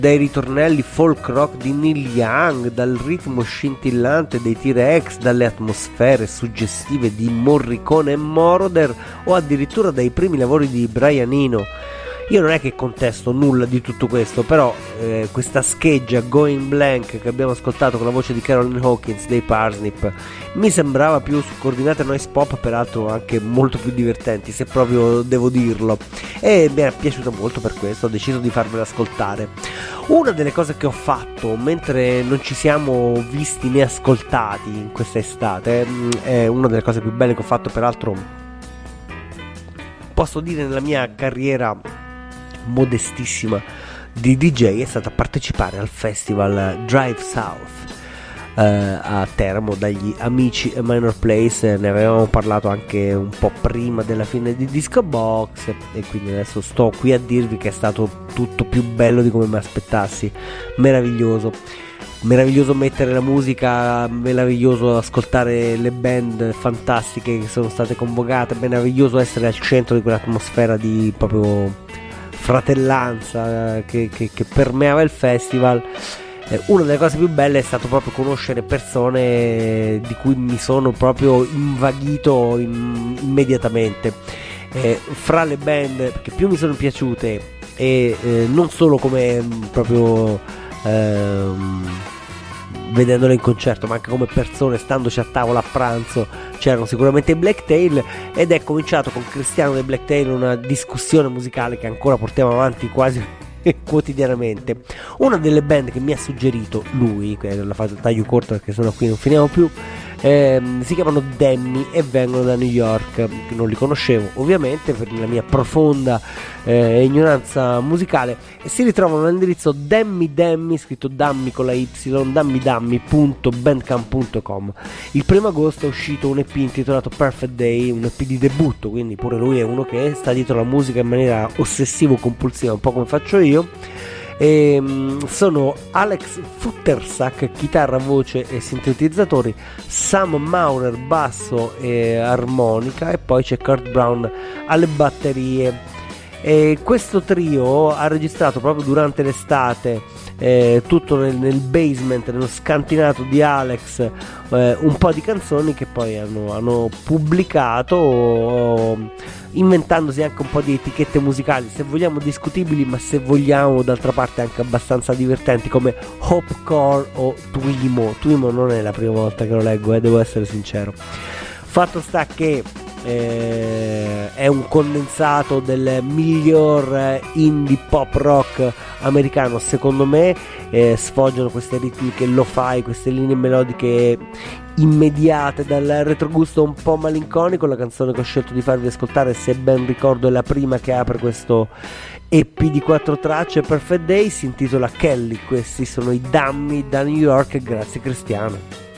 dai ritornelli folk rock di Neil Young, dal ritmo scintillante dei T-Rex, dalle atmosfere suggestive di Morricone e Moroder, o addirittura dai primi lavori di Brian Eno. Io non è che contesto nulla di tutto questo, però questa scheggia Going Blank che abbiamo ascoltato con la voce di Carolyn Hawkins dei Parsnip mi sembrava più su coordinate noise pop, peraltro anche molto più divertenti, se proprio devo dirlo, e mi è piaciuta molto, per questo ho deciso di farvela ascoltare. Una delle cose che ho fatto mentre non ci siamo visti né ascoltati in questa estate, è una delle cose più belle che ho fatto, peraltro posso dire nella mia carriera modestissima di DJ, è stata partecipare al festival Drive South a Teramo dagli amici Minor Place. Ne avevamo parlato anche un po' prima della fine di Disco Box, e quindi adesso sto qui a dirvi che è stato tutto più bello di come mi aspettassi. Meraviglioso mettere la musica, meraviglioso ascoltare le band fantastiche che sono state convocate, meraviglioso essere al centro di quell'atmosfera di proprio fratellanza che permeava il festival. Una delle cose più belle è stato proprio conoscere persone di cui mi sono proprio invaghito immediatamente. Fra le band che più mi sono piaciute, e non solo come proprio vedendole in concerto, ma anche come persone, standoci a tavola a pranzo, c'erano sicuramente i Blacktail, ed è cominciato con Cristiano dei Blacktail una discussione musicale che ancora portiamo avanti quasi quotidianamente. Una delle band che mi ha suggerito lui, la faccio taglio corto perché sennò qui non finiamo più, si chiamano Demi e vengono da New York. Non li conoscevo ovviamente per la mia profonda ignoranza musicale, e si ritrovano all'indirizzo Dammi, scritto Dammi con la Y, dammidammi.bandcamp.com. Il 1 agosto è uscito un EP intitolato Perfect Day, un EP di debutto, quindi pure lui è uno che sta dietro la musica in maniera ossessivo compulsiva, un po' come faccio io. Sono Alex Futtersack, chitarra, voce e sintetizzatori, Sam Maurer, basso e armonica, e poi c'è Kurt Brown alle batterie. E questo trio ha registrato proprio durante l'estate, tutto nel basement, nello scantinato di Alex, un po' di canzoni che poi hanno pubblicato, inventandosi anche un po' di etichette musicali, se vogliamo discutibili, ma se vogliamo d'altra parte anche abbastanza divertenti, come Hopecore o Twimo. Twimo non è la prima volta che lo leggo, devo essere sincero. Fatto sta che è un condensato del miglior indie pop rock americano, secondo me. Sfoggiano queste ritmiche lo-fi, queste linee melodiche immediate dal retrogusto un po' malinconico. La canzone che ho scelto di farvi ascoltare, se ben ricordo, è la prima che apre questo EP di 4 tracce, Perfect Day, si intitola Kelly. Questi sono i Dammi da New York. Grazie Cristiano.